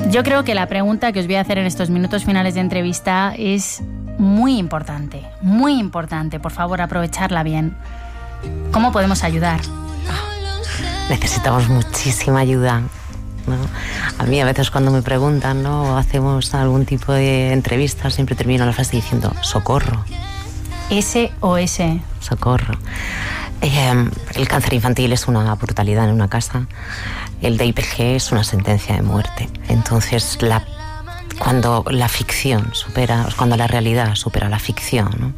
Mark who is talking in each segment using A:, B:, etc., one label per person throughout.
A: Yo creo que la pregunta que os voy a hacer en estos minutos finales de entrevista es muy importante, muy importante. Por favor, aprovecharla bien. ¿Cómo podemos ayudar?
B: Necesitamos muchísima ayuda, ¿no? A mí a veces cuando me preguntan, ¿no?, o hacemos algún tipo de entrevista, siempre termino la frase diciendo socorro.
A: SOS.
B: Socorro. El cáncer infantil es una brutalidad en una casa. El DIPG es una sentencia de muerte. Entonces, cuando la ficción cuando la realidad supera la ficción, ¿no?,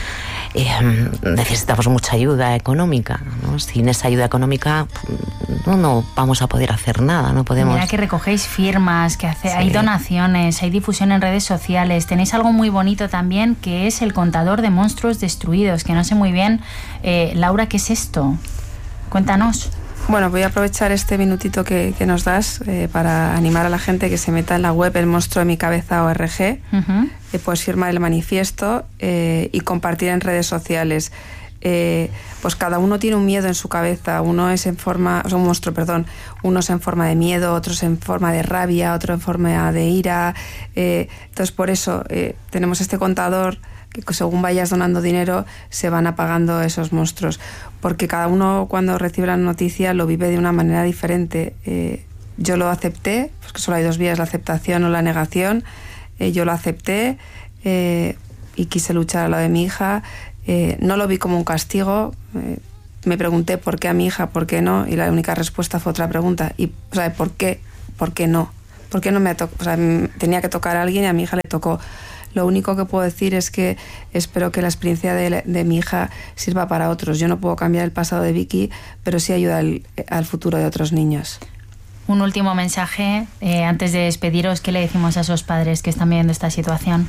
B: necesitamos mucha ayuda económica, ¿no? Sin esa ayuda económica no vamos a poder hacer nada, no podemos...
A: Mira que recogéis firmas, que
B: Sí.
A: hay donaciones, hay difusión en redes sociales. Tenéis algo muy bonito también, que es el contador de monstruos destruidos, que no sé muy bien, Laura, ¿qué es esto? Cuéntanos.
C: Bueno, voy a aprovechar este minutito que nos das para animar a la gente que se meta en la web elmonstruodemicabeza.org. Puedes firmar el manifiesto y compartir en redes sociales. Pues cada uno tiene un miedo en su cabeza. Uno es en forma, un monstruo, perdón. Uno es en forma de miedo, otro es en forma de rabia, otro en forma de ira. Entonces, por eso tenemos este contador que según vayas donando dinero se van apagando esos monstruos, porque cada uno cuando recibe la noticia lo vive de una manera diferente. Yo lo acepté, pues que solo hay dos vías, la aceptación o la negación. Yo lo acepté y quise luchar a lo de mi hija. No lo vi como un castigo. Me pregunté por qué a mi hija, por qué no, y la única respuesta fue otra pregunta. Y, o sea, ¿por qué no? ¿Por qué no me tocó? O sea, tenía que tocar a alguien y a mi hija le tocó. Lo único que puedo decir es que espero que la experiencia de mi hija sirva para otros. Yo no puedo cambiar el pasado de Vicky, pero sí ayuda al futuro de otros niños.
A: Un último mensaje, antes de despediros, ¿qué le decimos a esos padres que están viviendo esta situación?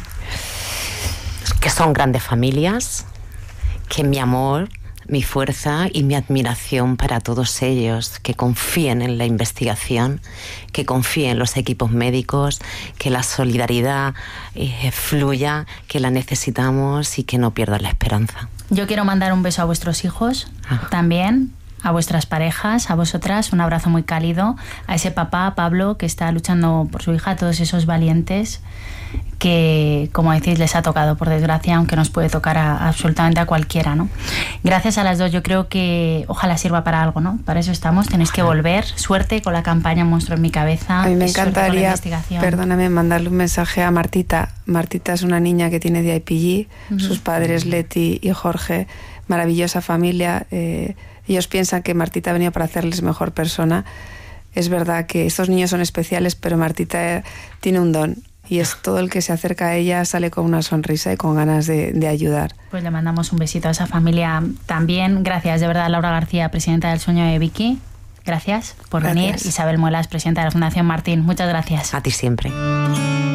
B: Que son grandes familias, que mi amor, mi fuerza y mi admiración para todos ellos, que confíen en la investigación, que confíen en los equipos médicos, que la solidaridad fluya, que la necesitamos y que no pierdan la esperanza.
A: Yo quiero mandar un beso a vuestros hijos también, a vuestras parejas, a vosotras, un abrazo muy cálido, a ese papá, Pablo, que está luchando por su hija, a todos esos valientes que, como decís, les ha tocado, por desgracia, aunque nos puede tocar absolutamente a cualquiera, ¿no? Gracias a las dos, yo creo que ojalá sirva para algo, ¿no? Para eso estamos, tenéis que volver. Suerte con la campaña Monstruo en mi cabeza.
C: A mí me encantaría, perdóname, mandarle un mensaje a Martita. Martita es una niña que tiene DIPG, sus padres Leti y Jorge, maravillosa familia. Ellos piensan que Martita ha venido para hacerles mejor persona. Es verdad que estos niños son especiales, pero Martita tiene un don. Y es todo el que se acerca a ella sale con una sonrisa y con ganas de ayudar.
A: Pues le mandamos un besito a esa familia también. Gracias, de verdad, Laura García, presidenta del Sueño de Vicky. Gracias por venir. Isabel Muelas, presidenta de la Fundación Martín. Muchas gracias.
B: A ti siempre.